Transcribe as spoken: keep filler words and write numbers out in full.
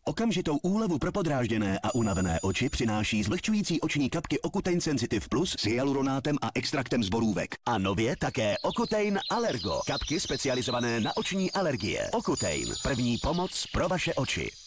Okamžitou úlevu pro podrážděné a unavené oči přináší zlehčující oční kapky Ocutein Sensitive Plus s hyaluronátem a extraktem z borůvek. A nově také Ocutein Allergo. Kapky specializované na oční alergie. Ocutein. První pomoc pro vaše oči.